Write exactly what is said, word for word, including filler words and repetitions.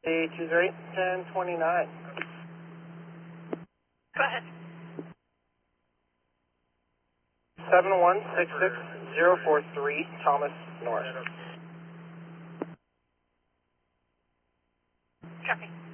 two zero eight, ten twenty-nine. Go ahead. seven one six six zero four three, Thomas North. Copy.